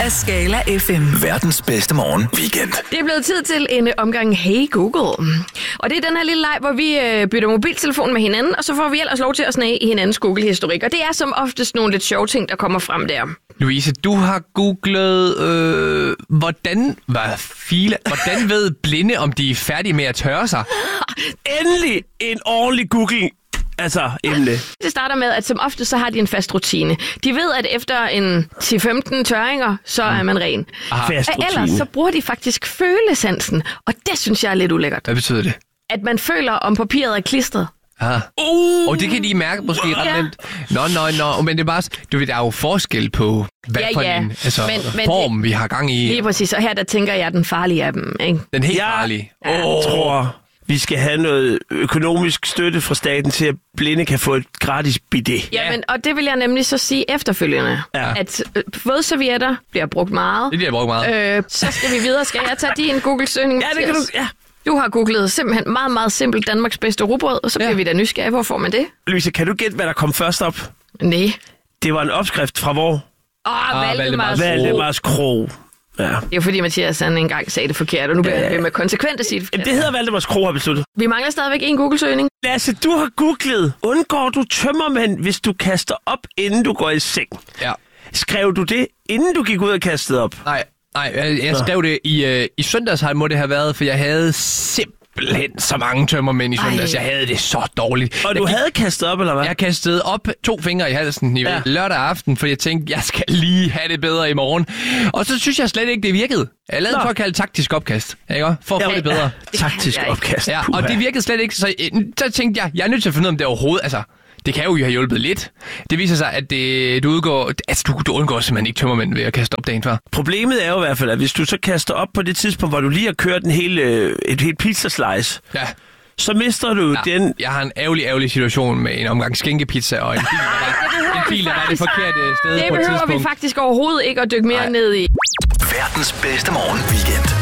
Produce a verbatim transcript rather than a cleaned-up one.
af Skala F M. Verdens bedste morgen weekend. Det er blevet tid til en omgang Hey Google. Og det er den her lille leg, hvor vi øh, bytter mobiltelefon med hinanden, og så får vi ellers lov til at snage i hinandens Google-historik. Og det er som oftest nogle lidt sjove ting, der kommer frem der. Louise, du har googlet, øh, hvordan, hvad file, hvordan ved blinde, om de er færdige med at tørre sig? Endelig en ordentlig Google. Altså, emne. Det starter med, at som ofte så har de en fast rutine. De ved, at efter en ti til femten tørringer, så er man ren. Fast Og ellers så bruger de faktisk følesansen, og det synes jeg er lidt ulækkert. Hvad betyder det? At man føler, om papiret er klistret. Ah. Uh, Og det kan de mærke måske ret Ja. nemt. Nå, nå, nå, men det er bare, du ved, der er jo forskel på, hvad Ja, for ja. en altså, Men- men form, vi har gang i. Lige præcis, og her der tænker jeg, den farlige af dem, ikke? Den helt jeg farlige. tror, vi skal have noget økonomisk støtte fra staten til, at blinde kan få et gratis bidet. Jamen, og det vil jeg nemlig så sige efterfølgende, Ja. at øh, vådservietter bliver brugt meget. Det bliver brugt meget. Øh, så skal vi videre. Skal jeg tage din Google-søgning? Ja, det kan du. Ja. Du har googlet simpelthen meget, meget simpelt Danmarks bedste rugbrød, og så bliver Ja. vi da nysgerrige. Hvor får man det? Louise, kan du gætte, hvad der kom først op? Nej. Det var en opskrift fra hvor? Åh, Ah, Valdemars. Valdemars. Valdemars Kro. Ja. Det er jo fordi, Mathias han engang sagde det forkert, og nu bliver jeg ved med konsekvent at sige det Jamen, forkert. det hedder Valdemars Kro, har besluttet. Vi mangler stadigvæk en Google-søgning. Lasse, du har googlet. Undgår du tømmermænd, hvis du kaster op, inden du går i seng? Ja. Skrev du det, inden du gik ud og kastede op? Nej, nej, jeg, jeg skrev det i, øh, i søndags, må det have været, for jeg havde simpelthen så mange tømmermænd i søndags. Ej. Jeg havde det så dårligt. Og jeg du gik- havde kastet op, eller hvad? Jeg kastede op to fingre i halsen i Ja. ja. lørdag aften, fordi jeg tænkte, jeg skal lige have det bedre i morgen. Og så synes jeg slet ikke, det virkede. Jeg lavede Nå. en såkaldt taktisk opkast, ikke? For at få Ja, det bedre. Taktisk jeg ikke. opkast. Ja, Puha. og det virkede slet ikke. Så, så tænkte jeg, jeg er nødt til at finde ud af, om det overhovedet... Altså, det kan jo have hjulpet lidt. Det viser sig, at det, du, udgår, altså, du, du undgår simpelthen ikke tømmermænd ved at kaste op dagen før. Problemet er jo i hvert fald, at hvis du så kaster op på det tidspunkt, hvor du lige har kørt en hel, øh, et helt pizzaslice, Ja. så mister du Ja, den... jeg har en ærgerlig, ærgerlig situation med en omgang skænkepizza og en bil, der var, en bil, der var det forkerte sted Det på et behøver vi tidspunkt. faktisk overhovedet ikke at dykke mere Nej. ned i. Verdens bedste morgen weekend.